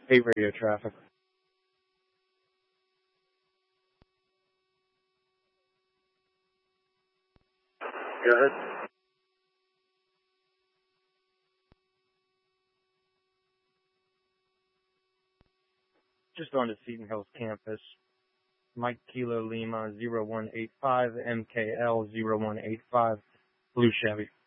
Hey, radio traffic. Go ahead. Just on to Seton Hills campus. Mike Kilo Lima 0185 MKL 0185 Blue Chevy.